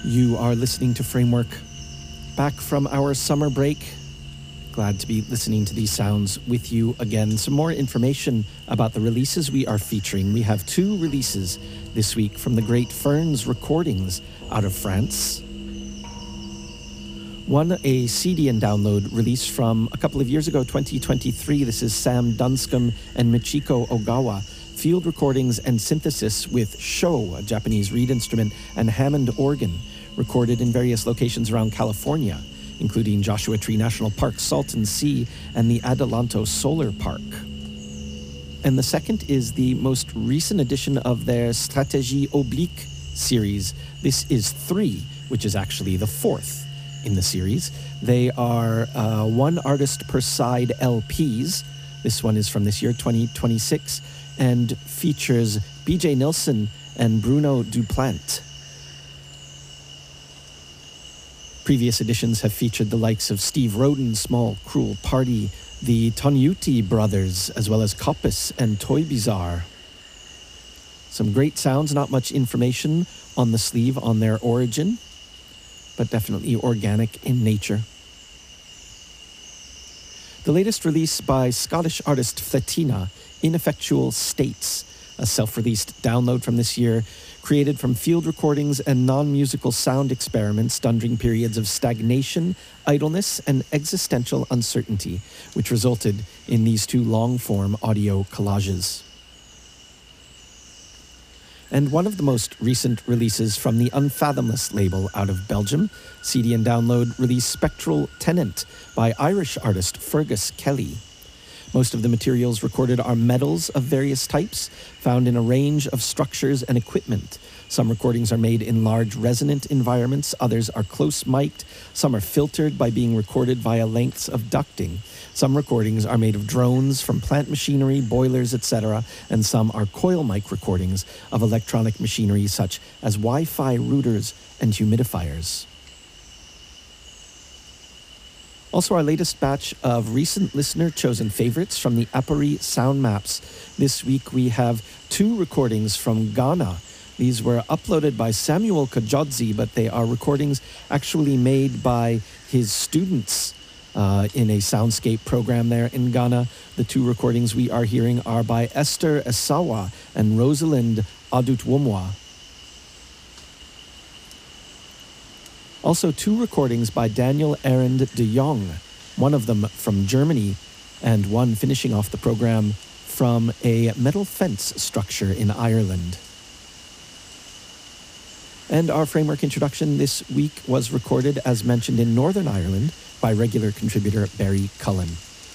You are listening to Framework. Back from our summer break. Glad to be listening to these sounds with you again. Some more information about the releases we are featuring. We have 2 releases this week from the great Ferns Recordings out of France. One, a CD and download release from a couple of years ago, 2023. This is Sam Dunscombe and Michiko Ogawa. Field recordings and synthesis with Sho, a Japanese reed instrument, and Hammond organ, recorded in various locations around California, including Joshua Tree National Park, Salton Sea, and the Adelanto Solar Park. And the second is the most recent edition of their Stratégie Oblique series. This is 3, which is actually the 4th in the series. They are 1 artist per side LPs. This one is from this year, 2026, and features BJ Nilsson and Bruno Duplant. Previous editions have featured the likes of Steve Roden, Small Cruel Party, the Tonyuti brothers, as well as Koppus and Toy Bizarre. Some great sounds, not much information on the sleeve on their origin, but definitely organic in nature. The latest release by Scottish artist Fletina, Ineffectual States, a self-released download from this year, created from field recordings and non-musical sound experiments done during periods of stagnation, idleness, and existential uncertainty, which resulted in these 2 long-form audio collages. And one of the most recent releases from the Unfathomless label out of Belgium, CD and download release Spectral Tenant by Irish artist Fergus Kelly. Most of the materials recorded are metals of various types, found in a range of structures and equipment. Some recordings are made in large resonant environments, others are close mic'd, some are filtered by being recorded via lengths of ducting. Some recordings are made of drones from plant machinery, boilers, etc., and some are coil mic recordings of electronic machinery such as Wi-Fi routers and humidifiers. Also, our latest batch of recent listener-chosen favorites from the Apari Sound Maps. This week we have 2 recordings from Ghana. These were uploaded by Samuel Kajodzi, but they are recordings actually made by his students in a soundscape program there in Ghana. The 2 recordings we are hearing are by Esther Esawa and Rosalind Adutwumwa. Also 2 recordings by Daniel Arend de Jong, one of them from Germany, and one finishing off the program from a metal fence structure in Ireland. And our framework introduction this week was recorded, as mentioned, in Northern Ireland by regular contributor Barry Cullen.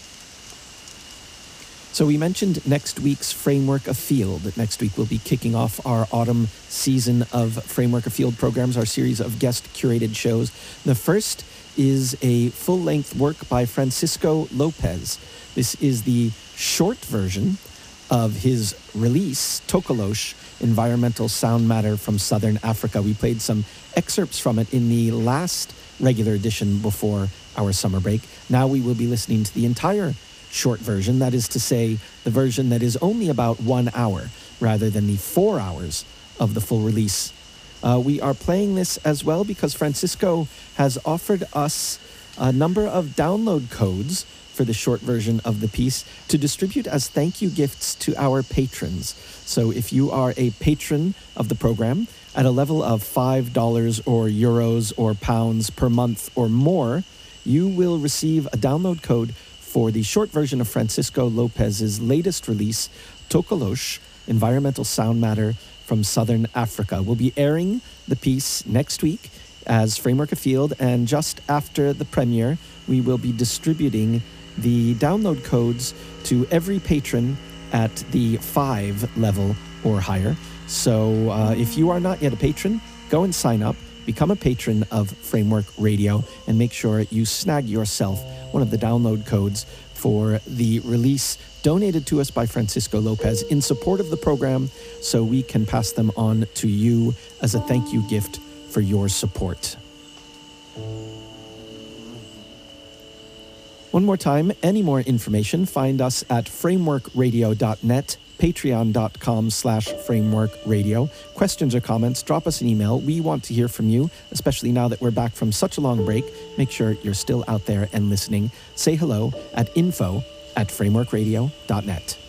So we mentioned next week's Framework Afield. Next week we'll be kicking off our autumn season of Framework Afield programs, our series of guest-curated shows. The first is a full-length work by Francisco Lopez. This is the short version of his release, Tokolosh, Environmental Sound Matter from Southern Africa. We played some excerpts from it in the last regular edition before our summer break. Now we will be listening to the entire short version, that is to say, the version that is only about 1 hour, rather than the 4 hours of the full release. We are playing this as well because Francisco has offered us a number of download codes for the short version of the piece to distribute as thank you gifts to our patrons. So if you are a patron of the program at a level of $5 or euros or pounds per month or more, you will receive a download code for the short version of Francisco Lopez's latest release, Tokolosh, Environmental Sound Matter from Southern Africa. We'll be airing the piece next week as Framework Afield, and just after the premiere, we will be distributing the download codes to every patron at the 5 level or higher. So if you are not yet a patron, go and sign up, become a patron of Framework Radio, and make sure you snag yourself one of the download codes for the release donated to us by Francisco Lopez in support of the program, so we can pass them on to you as a thank you gift for your support. One more time, any more information, find us at frameworkradio.net patreon.com/frameworkradio. Questions or comments, drop us an email. We want to hear from you, especially now that we're back from such a long break. Make sure you're still out there and listening. Say hello at info@frameworkradio.net.